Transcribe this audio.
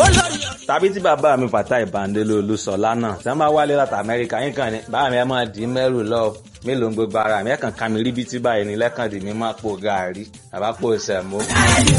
tàbí tí bàbá mi Fatai Bandele Olúṣọlá náà tí wọ́n bá wálé láti Amẹ́ríkà yín kan ní bàbá mi ẹ máa dì í mẹ́rù lọ mélòó ń gbogbo ara mi ẹ kàn ká mi rí bí tí báyìí ní lẹ́kàn dì mí máa pò gàárì àbá pò sẹ̀mó.